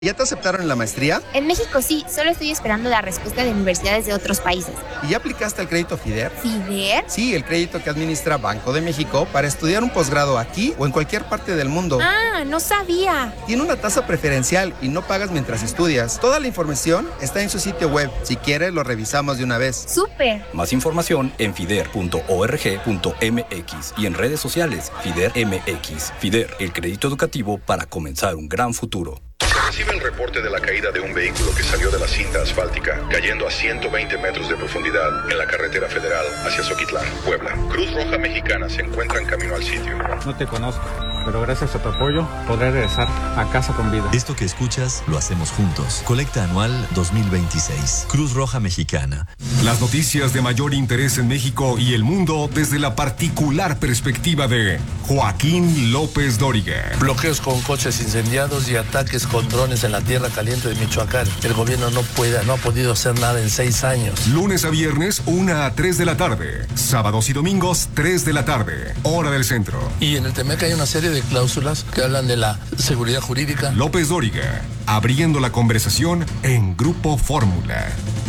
¿Ya te aceptaron en la maestría? En México sí, solo estoy esperando la respuesta de universidades de otros países. ¿Y ya aplicaste al crédito FIDER? ¿FIDER? Sí, el crédito que administra Banco de México para estudiar un posgrado aquí o en cualquier parte del mundo. Ah, no sabía. Tiene una tasa preferencial y no pagas mientras estudias. Toda la información está en su sitio web. Si quieres, lo revisamos de una vez. ¡Súper! Más información en fider.org.mx y en redes sociales FIDER MX. FIDER, el crédito educativo para comenzar un gran futuro. Recibe el reporte de la caída de un vehículo que salió de la cinta asfáltica, cayendo a 120 metros de profundidad en la carretera federal hacia Zoquitlán, Puebla. Cruz Roja Mexicana se encuentra en camino al sitio. No te conozco, pero gracias a tu apoyo podré regresar a casa con vida. Esto que escuchas lo hacemos juntos. Colecta anual 2026. Cruz Roja Mexicana. Las noticias de mayor interés en México y el mundo desde la particular perspectiva de Joaquín López Dóriga. Bloqueos con coches incendiados y ataques con drones en la tierra caliente de Michoacán. El gobierno no ha podido hacer nada en 6 años. Lunes a viernes, 1 a 3 de la tarde. Sábados y domingos, 3 de la tarde. Hora del centro. Y en el TEMEC hay una serie de cláusulas que hablan de la seguridad jurídica. López Dóriga, abriendo la conversación en Grupo Fórmula.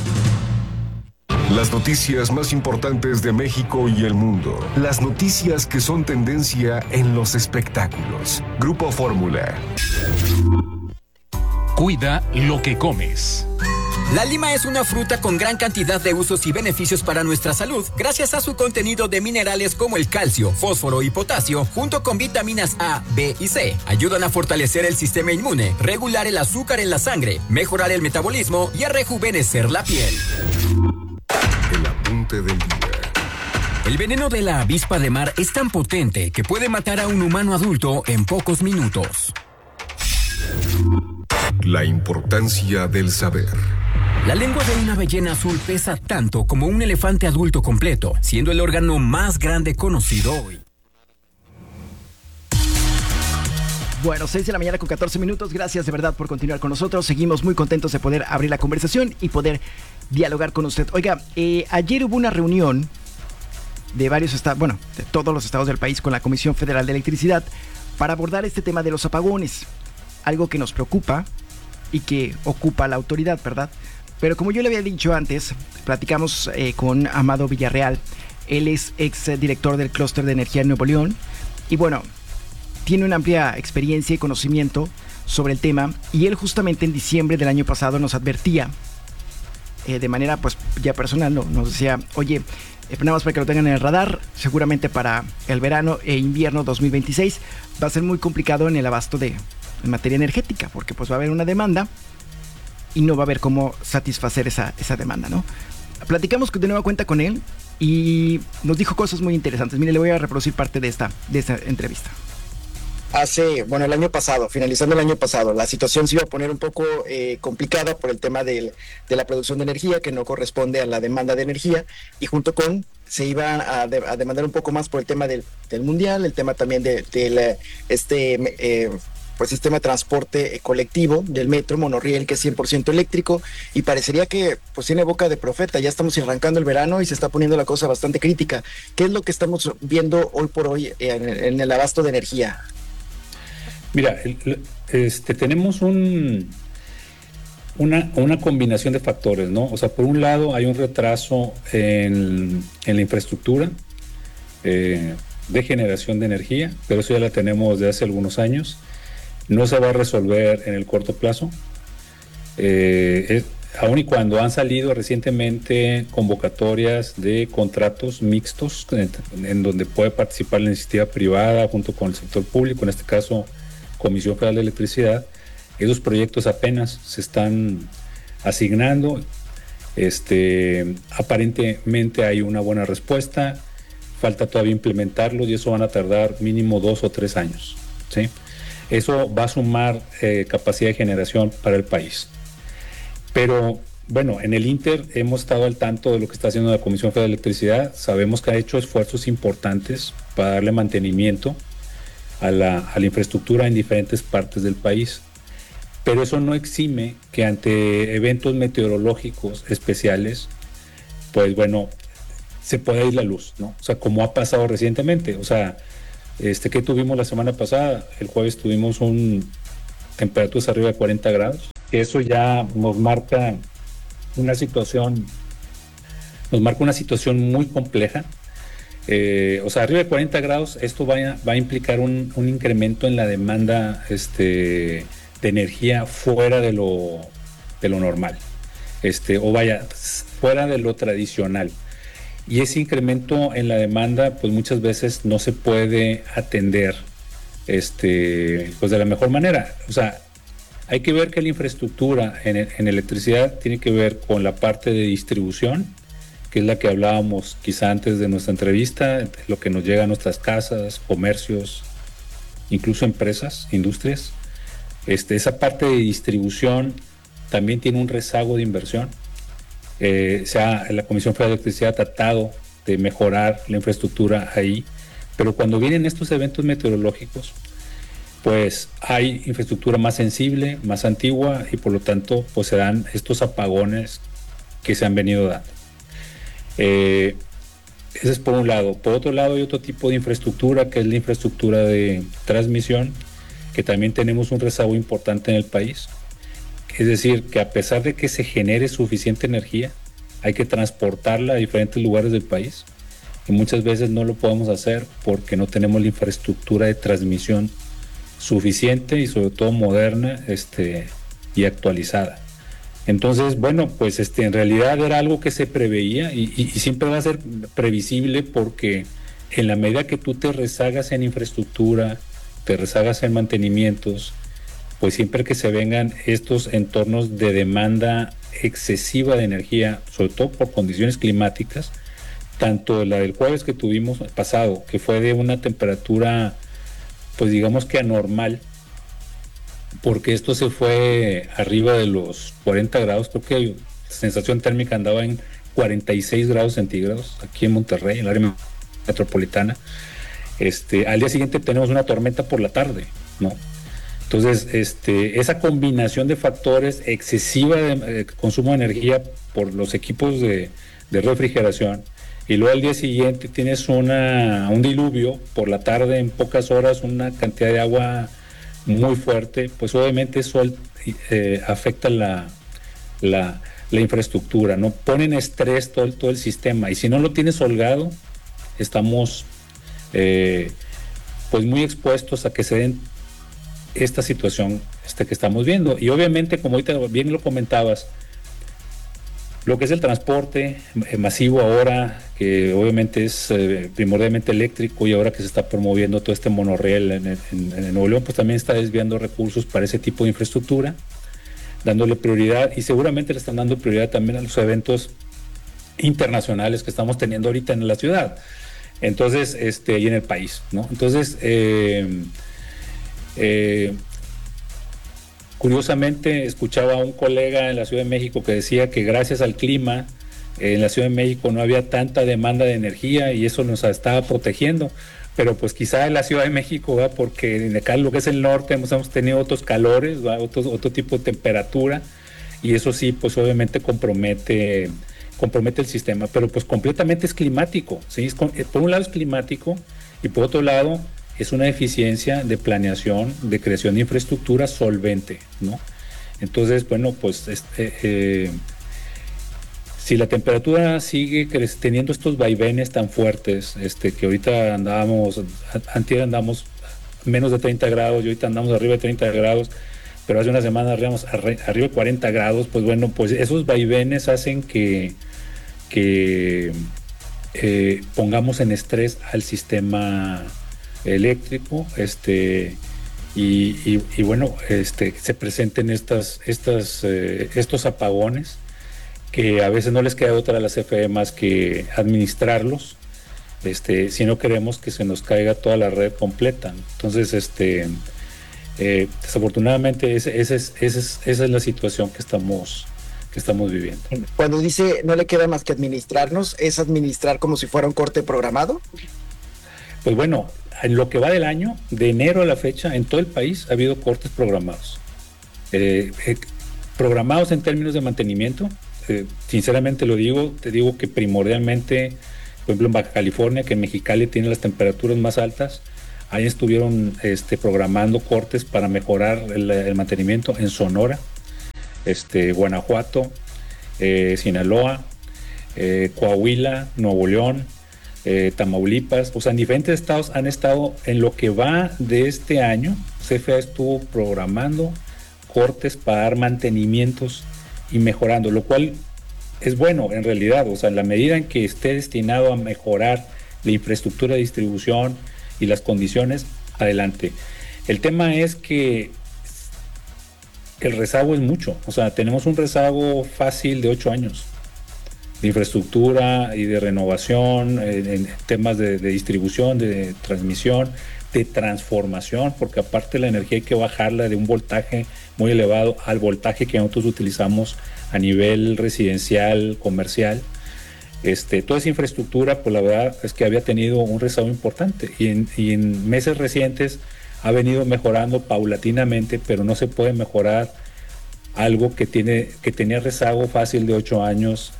Las noticias más importantes de México y el mundo. Las noticias que son tendencia en los espectáculos. Grupo Fórmula. Cuida lo que comes. La lima es una fruta con gran cantidad de usos y beneficios para nuestra salud, gracias a su contenido de minerales como el calcio, fósforo y potasio, junto con vitaminas A, B y C. Ayudan a fortalecer el sistema inmune, regular el azúcar en la sangre, mejorar el metabolismo y a rejuvenecer la piel. El apunte del día. El veneno de la avispa de mar es tan potente que puede matar a un humano adulto en pocos minutos. La importancia del saber. La lengua de una ballena azul pesa tanto como un elefante adulto completo, siendo el órgano más grande conocido hoy. Bueno, 6 de la mañana con 14 minutos. Gracias de verdad por continuar con nosotros. Seguimos muy contentos de poder abrir la conversación y poder dialogar con usted. Oiga, ayer hubo una reunión de varios estados, bueno, de todos los estados del país con la Comisión Federal de Electricidad para abordar este tema de los apagones. Algo que nos preocupa y que ocupa la autoridad, ¿verdad? Pero como yo le había dicho antes, platicamos con Amado Villarreal. Él es ex director del Clúster de Energía en Nuevo León. Y bueno, tiene una amplia experiencia y conocimiento sobre el tema. Y él justamente en diciembre del año pasado nos advertía, de manera pues ya personal, ¿no? Nos decía, oye, nada más para que lo tengan en el radar, seguramente para el verano e invierno 2026 va a ser muy complicado en el abasto en materia energética, porque pues va a haber una demanda y no va a haber cómo satisfacer esa demanda, ¿no? Platicamos de nueva cuenta con él y nos dijo cosas muy interesantes. Mire, le voy a reproducir parte de esta entrevista. El año pasado, finalizando el año pasado, la situación se iba a poner un poco complicada por el tema de la producción de energía, que no corresponde a la demanda de energía, y junto con se iba a demandar un poco más por el tema del mundial, el tema también sistema de transporte colectivo del metro, monorriel, que es 100% eléctrico, y parecería que pues tiene boca de profeta. Ya estamos arrancando el verano y se está poniendo la cosa bastante crítica. ¿Qué es lo que estamos viendo hoy por hoy en el abasto de energía? Mira, tenemos una combinación de factores, ¿no? O sea, por un lado hay un retraso en la infraestructura de generación de energía, pero eso ya la tenemos desde hace algunos años. No se va a resolver en el corto plazo. Aun y cuando han salido recientemente convocatorias de contratos mixtos en donde puede participar la iniciativa privada junto con el sector público, en este caso Comisión Federal de Electricidad, esos proyectos apenas se están asignando. Aparentemente hay una buena respuesta, falta todavía implementarlos y eso van a tardar mínimo 2 o 3 años, ¿sí? Eso va a sumar capacidad de generación para el país. Pero bueno, en el Inter hemos estado al tanto de lo que está haciendo la Comisión Federal de Electricidad. Sabemos que ha hecho esfuerzos importantes para darle mantenimiento a la infraestructura en diferentes partes del país. Pero eso no exime que ante eventos meteorológicos especiales, pues bueno, se pueda ir la luz, ¿no? O sea, como ha pasado recientemente. O sea, ¿qué tuvimos la semana pasada? El jueves tuvimos un temperaturas arriba de 40 grados. Eso ya nos marca una situación muy compleja. O sea, arriba de 40 grados, esto va a implicar un incremento en la demanda de energía fuera de lo normal, fuera de lo tradicional. Y ese incremento en la demanda, pues muchas veces no se puede atender pues de la mejor manera. O sea, hay que ver que la infraestructura en electricidad tiene que ver con la parte de distribución, que es la que hablábamos quizá antes de nuestra entrevista, lo que nos llega a nuestras casas, comercios, incluso empresas, industrias. Esa parte de distribución también tiene un rezago de inversión. La Comisión Federal de Electricidad ha tratado de mejorar la infraestructura ahí, pero cuando vienen estos eventos meteorológicos, pues hay infraestructura más sensible, más antigua, y por lo tanto pues se dan estos apagones que se han venido dando. Ese es por un lado. Por otro lado, hay otro tipo de infraestructura, que es la infraestructura de transmisión, que también tenemos un rezago importante en el país. Es decir, que a pesar de que se genere suficiente energía, hay que transportarla a diferentes lugares del país, y muchas veces no lo podemos hacer porque no tenemos la infraestructura de transmisión suficiente y sobre todo moderna y actualizada. Entonces, bueno, pues en realidad era algo que se preveía y siempre va a ser previsible, porque en la medida que tú te rezagas en infraestructura, te rezagas en mantenimientos, pues siempre que se vengan estos entornos de demanda excesiva de energía, sobre todo por condiciones climáticas, tanto la del jueves que tuvimos pasado, que fue de una temperatura, pues digamos que anormal, porque esto se fue arriba de los 40 grados, creo que la sensación térmica andaba en 46 grados centígrados aquí en Monterrey, en el área metropolitana. Al día siguiente tenemos una tormenta por la tarde, ¿no? Entonces, esa combinación de factores, excesiva de consumo de energía por los equipos de refrigeración, y luego al día siguiente tienes un diluvio por la tarde, en pocas horas, una cantidad de agua muy fuerte, pues obviamente eso afecta la infraestructura, ¿no? Pone en estrés todo el sistema, y si no lo tienes holgado, estamos pues muy expuestos a que se den esta situación que estamos viendo. Y obviamente, como ahorita bien lo comentabas, lo que es el transporte masivo ahora, que obviamente es primordialmente eléctrico, y ahora que se está promoviendo todo este monorriel en Nuevo León, pues también está desviando recursos para ese tipo de infraestructura, dándole prioridad, y seguramente le están dando prioridad también a los eventos internacionales que estamos teniendo ahorita en la ciudad, entonces, y en el país, ¿no? Entonces, curiosamente escuchaba a un colega en la Ciudad de México que decía que gracias al clima en la Ciudad de México no había tanta demanda de energía y eso nos estaba protegiendo, pero pues quizá en la Ciudad de México, ¿va? Porque en acá lo que es el norte hemos tenido otros calores, ¿va? Otro tipo de temperatura, y eso sí, pues obviamente compromete el sistema, pero pues completamente es climático, ¿sí? Por un lado es climático, y por otro lado es una deficiencia de planeación, de creación de infraestructura solvente, ¿no? Entonces, bueno, pues si la temperatura sigue teniendo estos vaivenes tan fuertes, que ahorita antier andamos menos de 30 grados y ahorita andamos arriba de 30 grados, pero hace una semana arriba de 40 grados, pues bueno, pues esos vaivenes hacen que pongamos en estrés al sistema eléctrico, y bueno, se presenten estos apagones, que a veces no les queda otra a la CFE más que administrarlos, si no queremos que se nos caiga toda la red completa. Entonces, desafortunadamente esa es la situación que estamos viviendo. Cuando dice no le queda más que administrarnos, ¿es administrar como si fuera un corte programado? Pues bueno, en lo que va del año, de enero a la fecha, en todo el país ha habido cortes programados. Programados en términos de mantenimiento, sinceramente te digo que primordialmente, por ejemplo en Baja California, que en Mexicali tiene las temperaturas más altas, Ahí estuvieron programando cortes para mejorar el mantenimiento en Sonora, Guanajuato, Sinaloa, Coahuila, Nuevo León, Tamaulipas. O sea, en diferentes estados han estado, en lo que va de este año, CFE estuvo programando cortes para dar mantenimientos y mejorando, lo cual es bueno en realidad. O sea, en la medida en que esté destinado a mejorar la infraestructura de distribución y las condiciones, adelante. El tema es que el rezago es mucho. O sea, tenemos un rezago fácil de 8 años de infraestructura y de renovación, en temas de distribución, de transmisión, de transformación, porque aparte la energía hay que bajarla de un voltaje muy elevado al voltaje que nosotros utilizamos a nivel residencial, comercial. Toda esa infraestructura, pues la verdad es que había tenido un rezago importante y en meses recientes ha venido mejorando paulatinamente, pero no se puede mejorar algo que tenía rezago fácil de 8 años,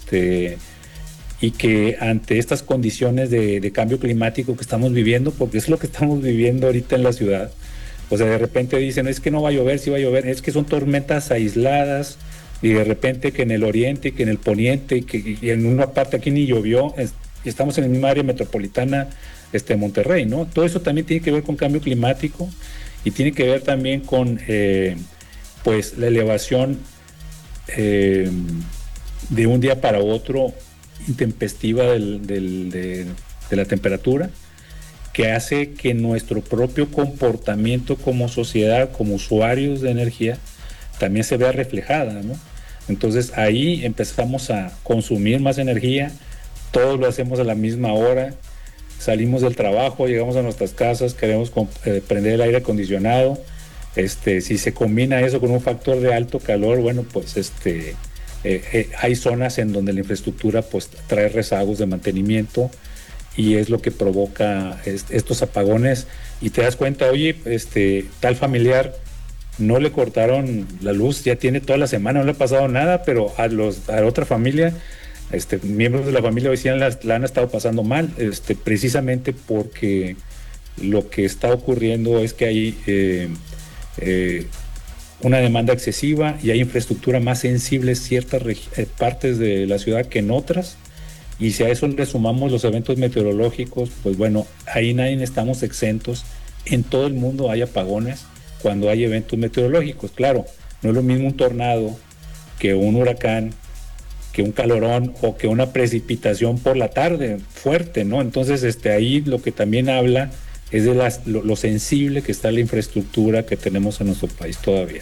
y que ante estas condiciones de cambio climático que estamos viviendo, porque es lo que estamos viviendo ahorita en la ciudad, o sea, de repente dicen, es que no va a llover, sí va a llover, es que son tormentas aisladas, y de repente que en el oriente, que en el poniente, y en una parte aquí ni llovió, y estamos en la misma área metropolitana, Monterrey, ¿no? Todo eso también tiene que ver con cambio climático, y tiene que ver también con, pues, la elevación de un día para otro intempestiva de la temperatura, que hace que nuestro propio comportamiento como sociedad, como usuarios de energía, también se vea reflejada, ¿no? Entonces ahí empezamos a consumir más energía, todos lo hacemos a la misma hora, salimos del trabajo, llegamos a nuestras casas, queremos prender el aire acondicionado, si se combina eso con un factor de alto calor, bueno, pues hay zonas en donde la infraestructura pues trae rezagos de mantenimiento y es lo que provoca estos apagones, y te das cuenta, oye, tal familiar no le cortaron la luz, ya tiene toda la semana, no le ha pasado nada, pero a otra familia, miembros de la familia hoy sí la han estado pasando mal, precisamente porque lo que está ocurriendo es que hay una demanda excesiva y hay infraestructura más sensible en ciertas partes de la ciudad que en otras, y si a eso le sumamos los eventos meteorológicos, pues bueno, ahí nadie estamos exentos. En todo el mundo hay apagones cuando hay eventos meteorológicos. Claro, no es lo mismo un tornado que un huracán, que un calorón o que una precipitación por la tarde fuerte, ¿no? Entonces, ahí lo que también habla es de lo sensible que está la infraestructura que tenemos en nuestro país todavía.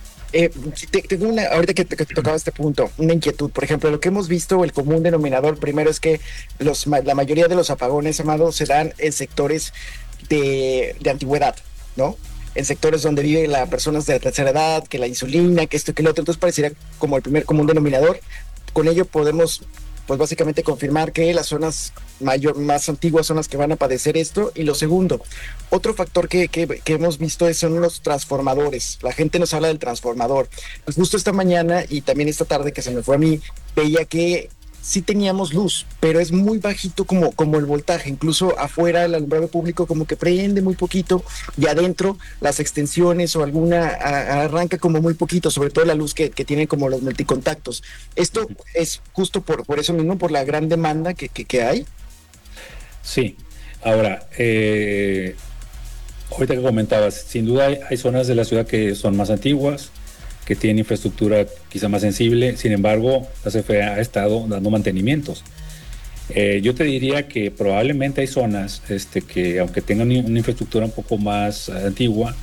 Tengo ahorita que tocaba este punto, una inquietud. Por ejemplo, lo que hemos visto, el común denominador primero es que la mayoría de los apagones, Amado, se dan en sectores de antigüedad, ¿no? En sectores donde viven las personas de la tercera edad, que la insulina, que esto, que lo otro. Entonces parecería como el primer común denominador. Con ello podemos, pues básicamente confirmar que las zonas más antiguas son las que van a padecer esto. Y lo segundo, otro factor que hemos visto son los transformadores. La gente nos habla del transformador. Pues justo esta mañana y también esta tarde que se me fue a mí, veía que sí teníamos luz, pero es muy bajito como el voltaje. Incluso afuera el alumbrado público como que prende muy poquito, y adentro las extensiones o alguna arranca como muy poquito, sobre todo la luz que tienen como los multicontactos. Esto es justo por eso mismo, por la gran demanda que hay. Sí, ahora, ahorita que comentabas, sin duda hay zonas de la ciudad que son más antiguas, que tienen infraestructura quizá más sensible. Sin embargo, la CFE ha estado dando mantenimientos. Yo te diría que probablemente hay zonas que, aunque tengan una infraestructura un poco más antigua,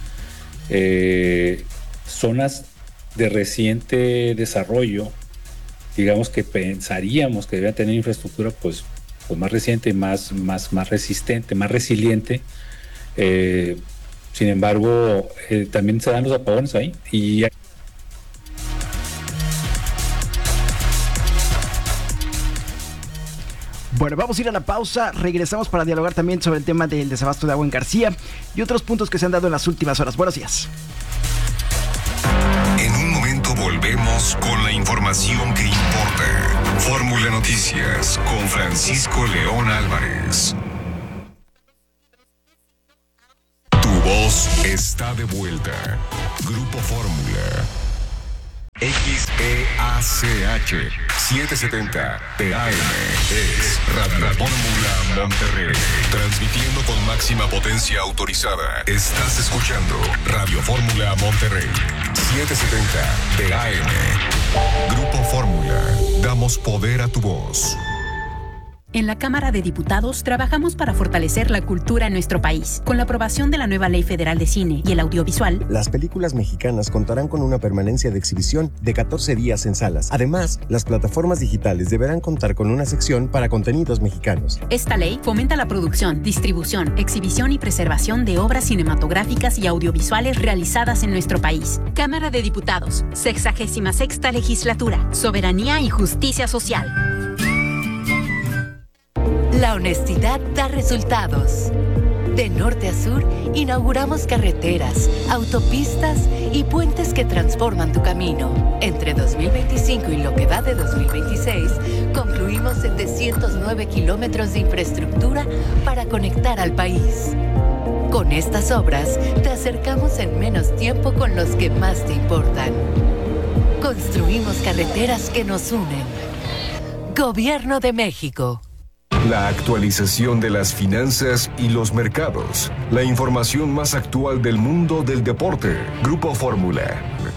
zonas de reciente desarrollo, digamos, que pensaríamos que debían tener infraestructura pues más reciente, más resistente, más resiliente. Sin embargo, también se dan los apagones ahí, y bueno, vamos a ir a la pausa, regresamos para dialogar también sobre el tema del desabasto de agua en García y otros puntos que se han dado en las últimas horas. Buenos días. En un momento volvemos con la información que importa. Fórmula Noticias con Francisco León Álvarez. voz está de vuelta. Grupo Fórmula. XEACH 770 TAM es Radio Fórmula Monterrey. Transmitiendo con máxima potencia autorizada. Estás escuchando Radio Fórmula Monterrey 770 TAM. Grupo Fórmula. Damos poder a tu voz. En la Cámara de Diputados trabajamos para fortalecer la cultura en nuestro país. Con la aprobación de la nueva Ley Federal de Cine y el Audiovisual, las películas mexicanas contarán con una permanencia de exhibición de 14 días en salas. Además, las plataformas digitales deberán contar con una sección para contenidos mexicanos. Esta ley fomenta la producción, distribución, exhibición y preservación de obras cinematográficas y audiovisuales realizadas en nuestro país. Cámara de Diputados, 66ª Legislatura, Soberanía y Justicia Social. La honestidad da resultados. De norte a sur, inauguramos carreteras, autopistas y puentes que transforman tu camino. Entre 2025 y lo que va de 2026, concluimos 709 kilómetros de infraestructura para conectar al país. Con estas obras, te acercamos en menos tiempo con los que más te importan. Construimos carreteras que nos unen. Gobierno de México. La actualización de las finanzas y los mercados. La información más actual del mundo del deporte. Grupo Fórmula.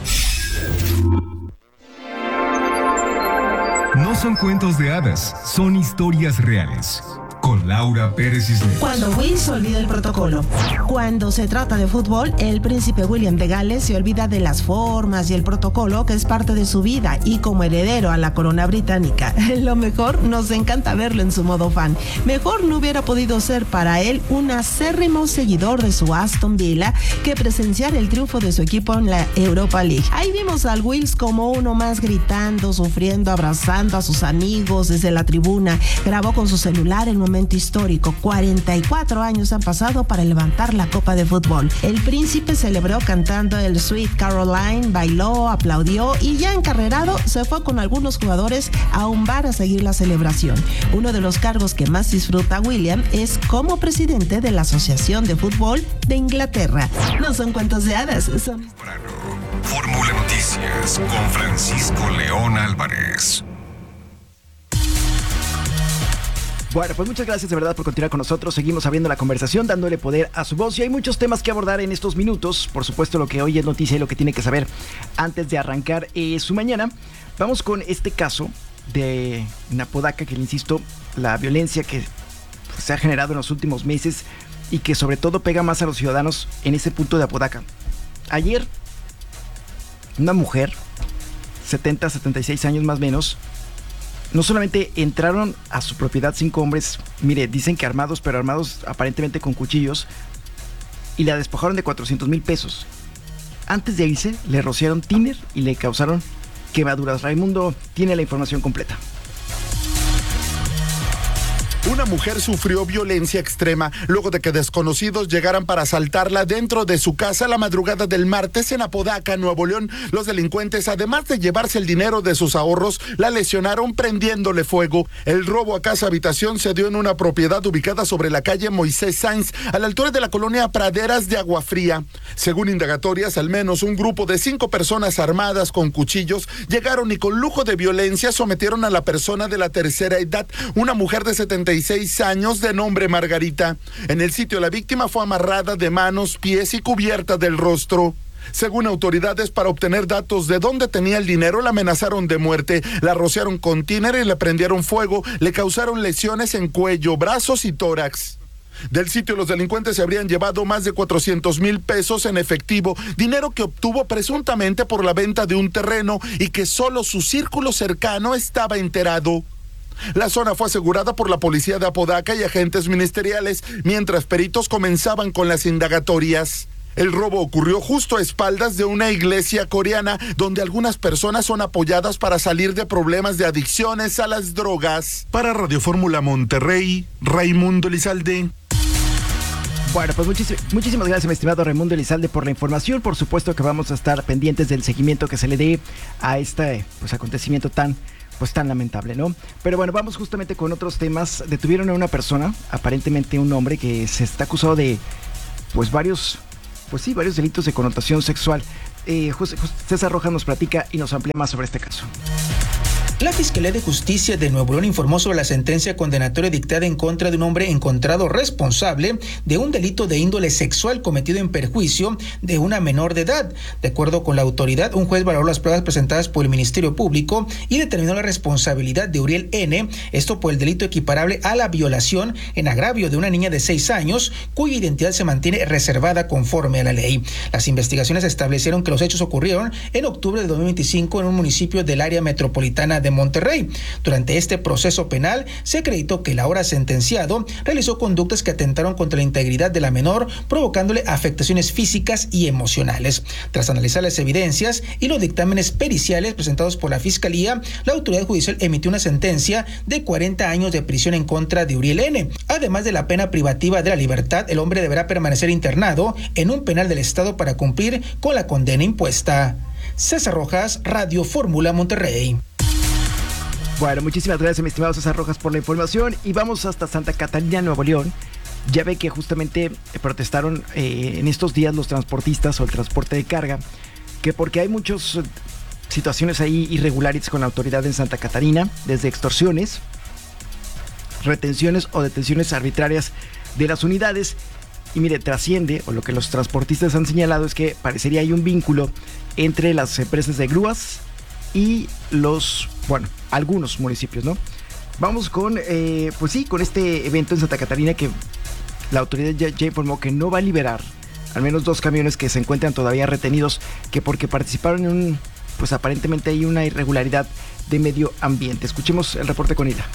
No son cuentos de hadas, son historias reales. Con Laura Pérez Cisneros. Cuando Will se olvida el protocolo. Cuando se trata de fútbol, el príncipe William de Gales se olvida de las formas y el protocolo que es parte de su vida, y como heredero a la corona británica, lo mejor, nos encanta verlo en su modo fan. Mejor no hubiera podido ser para él un acérrimo seguidor de su Aston Villa que presenciar el triunfo de su equipo en la Europa League. Ahí vimos al Wills como uno más, gritando, sufriendo, abrazando a sus amigos desde la tribuna. Grabó con su celular el momento histórico. 44 años han pasado para levantar la copa de fútbol. El príncipe celebró cantando el Sweet Caroline, bailó, aplaudió y ya encarrerado se fue con algunos jugadores a un bar a seguir la celebración. Uno de los cargos que más disfruta William es como presidente de la Asociación de Fútbol de Inglaterra. No son cuentos de hadas, son... Fórmula Noticias con Francisco León Álvarez. Bueno, pues muchas gracias de verdad por continuar con nosotros. Seguimos abriendo la conversación, dándole poder a su voz. Y hay muchos temas que abordar en estos minutos. Por supuesto, lo que hoy es noticia y lo que tiene que saber antes de arrancar su mañana. Vamos con este caso de Apodaca, que le insisto, la violencia que se ha generado en los últimos meses y que sobre todo pega más a los ciudadanos en ese punto de Apodaca. Ayer, una mujer, 70, 76 años más o menos, no solamente entraron a su propiedad 5 hombres, mire, dicen que armados, pero armados aparentemente con cuchillos, y la despojaron de 400,000 pesos. Antes de irse, le rociaron tiner y le causaron quemaduras. Raimundo tiene la información completa. Una mujer sufrió violencia extrema luego de que desconocidos llegaran para asaltarla dentro de su casa la madrugada del martes en Apodaca, Nuevo León. Los delincuentes, además de llevarse el dinero de sus ahorros, la lesionaron prendiéndole fuego. El robo a casa habitación se dio en una propiedad ubicada sobre la calle Moisés Sainz, a la altura de la colonia Praderas de Agua Fría. Según indagatorias, al menos un grupo de 5 personas armadas con cuchillos llegaron y con lujo de violencia sometieron a la persona de la tercera edad, una mujer de 76 años de nombre Margarita. En el sitio, la víctima fue amarrada de manos, pies y cubierta del rostro. Según autoridades, para obtener datos de dónde tenía el dinero, la amenazaron de muerte, la rociaron con tiner y le prendieron fuego, le causaron lesiones en cuello, brazos y tórax. Del sitio, los delincuentes se habrían llevado más de 400,000 pesos en efectivo, dinero que obtuvo presuntamente por la venta de un terreno y que solo su círculo cercano estaba enterado. La zona fue asegurada por la policía de Apodaca y agentes ministeriales, mientras peritos comenzaban con las indagatorias. El robo ocurrió justo a espaldas de una iglesia coreana, donde algunas personas son apoyadas para salir de problemas de adicciones a las drogas. Para Radio Fórmula Monterrey, Raimundo Elizalde. Bueno, pues muchísimas gracias, mi estimado Raimundo Elizalde, por la información. Por supuesto que vamos a estar pendientes del seguimiento que se le dé a este acontecimiento tan lamentable, ¿no? Pero bueno, vamos justamente con otros temas. Detuvieron a una persona, aparentemente un hombre, que se está acusado de varios pues sí, varios delitos de connotación sexual. César Rojas nos platica y nos amplía más sobre este caso. La Fiscalía de Justicia de Nuevo León informó sobre la sentencia condenatoria dictada en contra de un hombre encontrado responsable de un delito de índole sexual cometido en perjuicio de una menor de edad. De acuerdo con la autoridad, un juez valoró las pruebas presentadas por el Ministerio Público y determinó la responsabilidad de Uriel N., esto por el delito equiparable a la violación en agravio de una niña de 6 años, cuya identidad se mantiene reservada conforme a la ley. Las investigaciones establecieron que los hechos ocurrieron en octubre de 2025 en un municipio del área metropolitana de Monterrey. Durante este proceso penal se acreditó que el ahora sentenciado realizó conductas que atentaron contra la integridad de la menor, provocándole afectaciones físicas y emocionales. Tras analizar las evidencias y los dictámenes periciales presentados por la Fiscalía, la autoridad judicial emitió una sentencia de 40 años de prisión en contra de Uriel N. Además de la pena privativa de la libertad, el hombre deberá permanecer internado en un penal del estado para cumplir con la condena impuesta. César Rojas, Radio Fórmula, Monterrey. Bueno, muchísimas gracias, mi estimado César Rojas, por la información. Y vamos hasta Santa Catarina, Nuevo León. Ya ve que justamente protestaron en estos días los transportistas o el transporte de carga, que porque hay muchas situaciones ahí irregulares con la autoridad en Santa Catarina, desde extorsiones, retenciones o detenciones arbitrarias de las unidades. Y mire, trasciende, o lo que los transportistas han señalado es que parecería hay un vínculo entre las empresas de grúas y algunos municipios, ¿no? Vamos con, con este evento en Santa Catarina que la autoridad ya informó que no va a liberar al menos 2 camiones que se encuentran todavía retenidos, que porque participaron en aparentemente hay una irregularidad de medio ambiente. Escuchemos el reporte con Ida.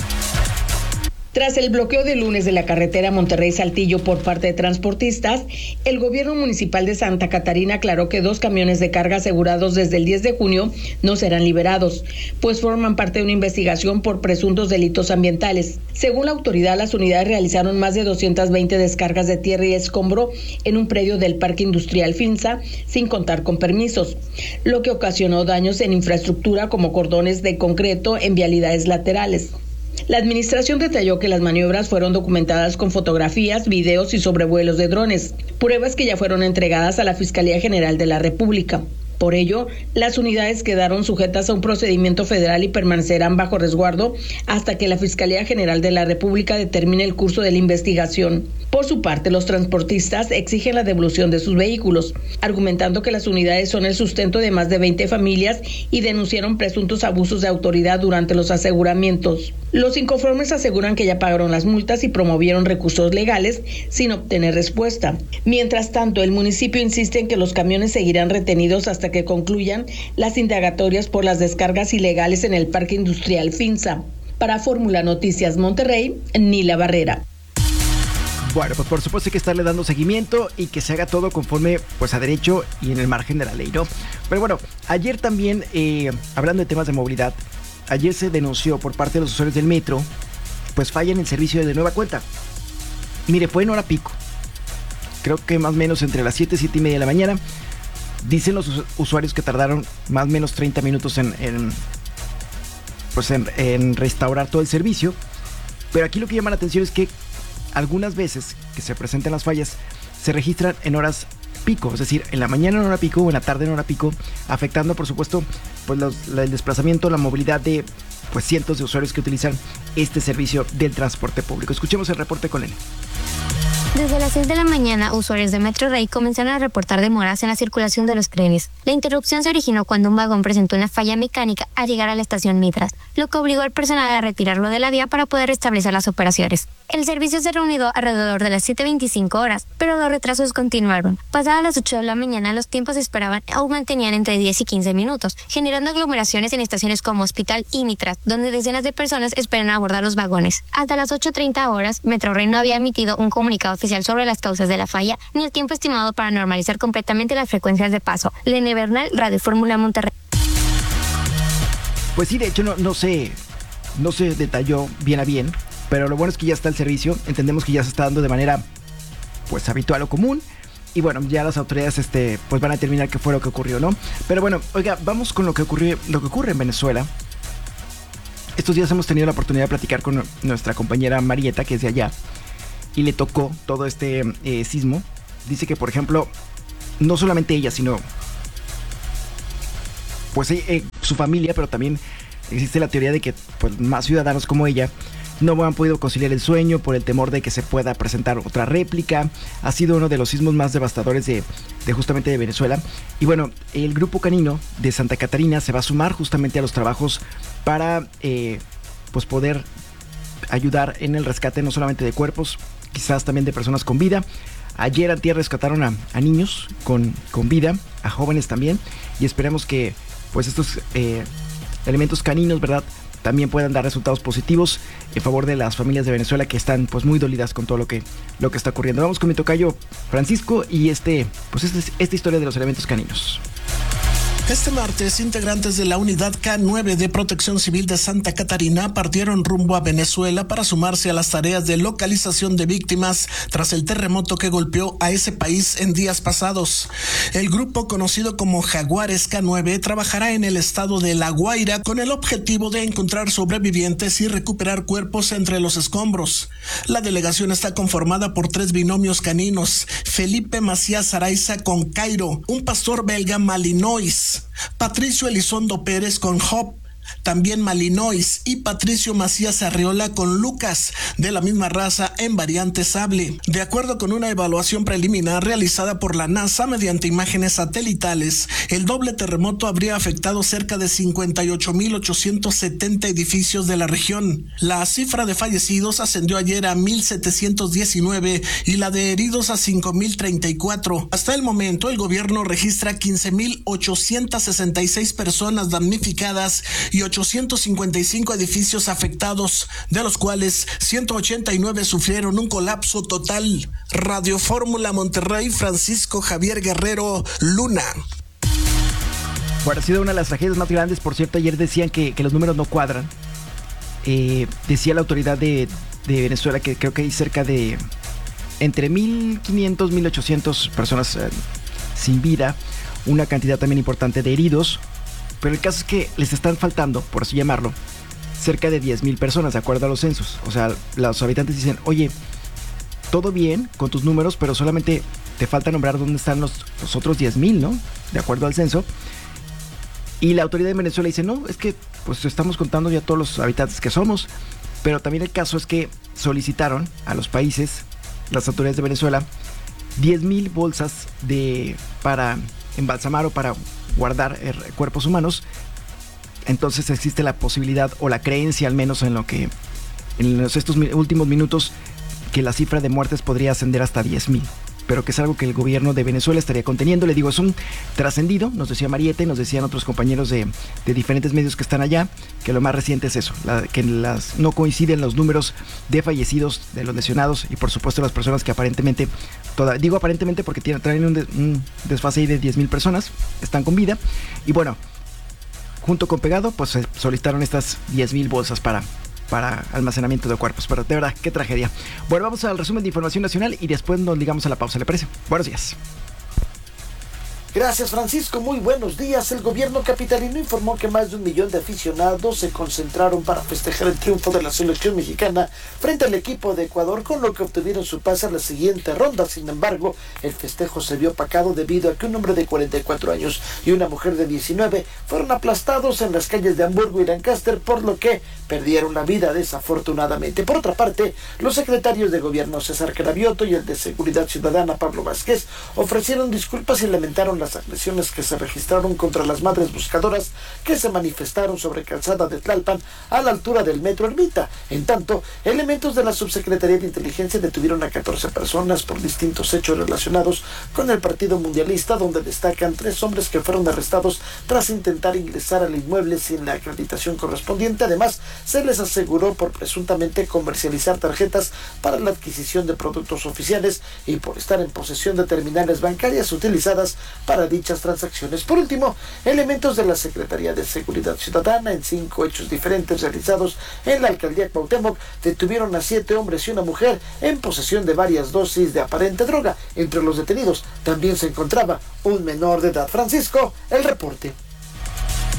Tras el bloqueo de lunes de la carretera Monterrey-Saltillo por parte de transportistas, el gobierno municipal de Santa Catarina aclaró que 2 camiones de carga asegurados desde el 10 de junio no serán liberados, pues forman parte de una investigación por presuntos delitos ambientales. Según la autoridad, las unidades realizaron más de 220 descargas de tierra y escombro en un predio del Parque Industrial Finza, sin contar con permisos, lo que ocasionó daños en infraestructura como cordones de concreto en vialidades laterales. La administración detalló que las maniobras fueron documentadas con fotografías, videos y sobrevuelos de drones, pruebas que ya fueron entregadas a la Fiscalía General de la República. Por ello, las unidades quedaron sujetas a un procedimiento federal y permanecerán bajo resguardo hasta que la Fiscalía General de la República determine el curso de la investigación. Por su parte, los transportistas exigen la devolución de sus vehículos, argumentando que las unidades son el sustento de más de 20 familias y denunciaron presuntos abusos de autoridad durante los aseguramientos. Los inconformes aseguran que ya pagaron las multas y promovieron recursos legales sin obtener respuesta. Mientras tanto, el municipio insiste en que los camiones seguirán retenidos hasta que concluyan las indagatorias por las descargas ilegales en el Parque Industrial Finza. Para Fórmula Noticias Monterrey, Nila Barrera. Bueno, pues por supuesto hay que estarle dando seguimiento y que se haga todo conforme a derecho y en el margen de la ley, ¿no? Pero bueno, ayer también, hablando de temas de movilidad, ayer se denunció por parte de los usuarios del metro, falla en el servicio de nueva cuenta. Mire, fue en hora pico. Creo que más o menos entre las 7 y 7 y media de la mañana. Dicen los usuarios que tardaron más o menos 30 minutos en restaurar todo el servicio. Pero aquí lo que llama la atención es que algunas veces que se presentan las fallas se registran en horas pico, es decir, en la mañana en hora pico o en la tarde en hora pico, afectando por supuesto el desplazamiento, la movilidad de cientos de usuarios que utilizan este servicio del transporte público. Escuchemos el reporte con él. Desde las 6 de la mañana, usuarios de Metro Rey comenzaron a reportar demoras en la circulación de los trenes. La interrupción se originó cuando un vagón presentó una falla mecánica al llegar a la estación Mitras, lo que obligó al personal a retirarlo de la vía para poder restablecer las operaciones. El servicio se reanudó alrededor de las 7:25 horas, pero los retrasos continuaron. Pasadas las 8 de la mañana, los tiempos se esperaban aún mantenían entre 10 y 15 minutos, generando aglomeraciones en estaciones como Hospital y Mitras, donde decenas de personas esperan abordar los vagones. Hasta las 8:30 horas, Metro Rey no había emitido un comunicado oficial sobre las causas de la falla ni el tiempo estimado para normalizar completamente las frecuencias de paso. Lene Bernal, Radio Fórmula Monterrey. Pues sí, de hecho no se detalló bien a bien, pero lo bueno es que ya está el servicio. Entendemos que ya se está dando de manera habitual o común. Y bueno, ya las autoridades van a determinar qué fue lo que ocurrió, ¿no? Pero bueno, oiga, vamos con lo que ocurre en Venezuela. Estos días hemos tenido la oportunidad de platicar con nuestra compañera Marieta, que es de allá, y le tocó todo este sismo dice que, por ejemplo, no solamente ella, sino pues su familia, pero también existe la teoría de que pues, más ciudadanos como ella no han podido conciliar el sueño por el temor de que se pueda presentar otra réplica. Ha sido uno de los sismos más devastadores de justamente de Venezuela. Y bueno, el grupo canino de Santa Catarina se va a sumar justamente a los trabajos para pues poder ayudar en el rescate no solamente de cuerpos, quizás también de personas con vida. Ayer antier rescataron a niños con vida, a jóvenes también, y esperemos que pues estos elementos caninos, ¿verdad?, también puedan dar resultados positivos en favor de las familias de Venezuela que están pues muy dolidas con todo lo que está ocurriendo. Vamos con mi tocayo Francisco y esta historia de los elementos caninos. Este martes, integrantes de la Unidad K9 de Protección Civil de Santa Catarina partieron rumbo a Venezuela para sumarse a las tareas de localización de víctimas tras el terremoto que golpeó a ese país en días pasados. El grupo, conocido como Jaguares K9, trabajará en el estado de La Guaira con el objetivo de encontrar sobrevivientes y recuperar cuerpos entre los escombros. La delegación está conformada por 3 binomios caninos: Felipe Macías Araiza con Cairo, un pastor belga Malinois, Patricio Elizondo Pérez con Hop, también Malinois, y Patricio Macías Arriola con Lucas, de la misma raza en variante sable. De acuerdo con una evaluación preliminar realizada por la NASA mediante imágenes satelitales, el doble terremoto habría afectado cerca de 58.870 edificios de la región. La cifra de fallecidos ascendió ayer a 1.719 y la de heridos a 5.034. Hasta el momento, el gobierno registra 15.866 personas damnificadas y 855 edificios afectados, de los cuales 189 sufrieron un colapso total. Radio Fórmula Monterrey, Francisco Javier Guerrero Luna. Bueno, ha sido una de las tragedias más grandes. Por cierto, ayer decían que los números no cuadran. Decía la autoridad de Venezuela que creo que hay cerca de entre 1.500, 1.800 personas sin vida, una cantidad también importante de heridos. Pero el caso es que les están faltando, por así llamarlo, cerca de 10,000 personas, de acuerdo a los censos. O sea, los habitantes dicen, oye, todo bien con tus números, pero solamente te falta nombrar dónde están los otros 10,000, ¿no? De acuerdo al censo. Y la autoridad de Venezuela dice, no, es que pues estamos contando ya todos los habitantes que somos. Pero también el caso es que solicitaron a los países, las autoridades de Venezuela, 10,000 bolsas para embalsamar o para guardar cuerpos humanos. Entonces existe la posibilidad o la creencia, al menos en estos últimos minutos, que la cifra de muertes podría ascender hasta 10,000, pero que es algo que el gobierno de Venezuela estaría conteniendo. Le digo, es un trascendido, nos decía Mariette, nos decían otros compañeros de diferentes medios que están allá, que lo más reciente es eso, que no coinciden los números de fallecidos, de los lesionados y por supuesto las personas que aparentemente, digo aparentemente porque traen un desfase ahí de 10,000 personas, están con vida. Y bueno, junto con Pegado, pues se solicitaron estas 10,000 bolsas para almacenamiento de cuerpos. Pero de verdad, qué tragedia. Bueno, vamos al resumen de información nacional y después nos ligamos a la pausa, ¿le parece? Buenos días. Gracias, Francisco. Muy buenos días. El gobierno capitalino informó que más de 1 millón de aficionados se concentraron para festejar el triunfo de la selección mexicana frente al equipo de Ecuador, con lo que obtuvieron su pase a la siguiente ronda. Sin embargo, el festejo se vio opacado debido a que un hombre de 44 años y una mujer de 19 fueron aplastados en las calles de Hamburgo y Lancaster, por lo que perdieron la vida desafortunadamente. Por otra parte, los secretarios de gobierno César Cravioto y el de Seguridad Ciudadana Pablo Vázquez ofrecieron disculpas y lamentaron las agresiones que se registraron contra las madres buscadoras que se manifestaron sobre Calzada de Tlalpan a la altura del Metro Ermita. En tanto, elementos de la Subsecretaría de Inteligencia detuvieron a 14 personas por distintos hechos relacionados con el Partido Mundialista, donde destacan 3 hombres que fueron arrestados tras intentar ingresar al inmueble sin la acreditación correspondiente. Además, se les aseguró por presuntamente comercializar tarjetas para la adquisición de productos oficiales y por estar en posesión de terminales bancarias utilizadas para dichas transacciones. Por último, elementos de la Secretaría de Seguridad Ciudadana, en 5 hechos diferentes realizados en la alcaldía Cuauhtémoc, detuvieron a 7 hombres y una mujer en posesión de varias dosis de aparente droga. Entre los detenidos también se encontraba un menor de edad. Francisco, el reporte.